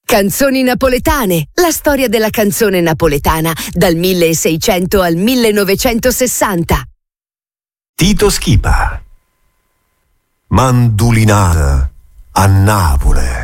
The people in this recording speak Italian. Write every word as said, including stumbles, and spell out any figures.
Canzoni napoletane, la storia della canzone napoletana dal milleseicento al millenovecentosessanta. Tito Schipa. Mandulinata a Napoli.